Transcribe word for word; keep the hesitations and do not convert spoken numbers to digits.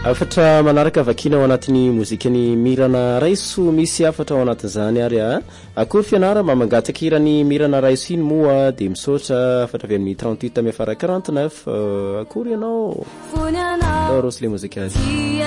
afatra manaraka vakina ao anatin'ny mozikany Mirana Raiso misy afatra ao anatin'izany ary a akory fianara mamangatakirany Mirana Raiso iny moa dia misaotra afatra avy amin'ny trente-huit miafara quarante-neuf akory ianao Rosy le mozika azy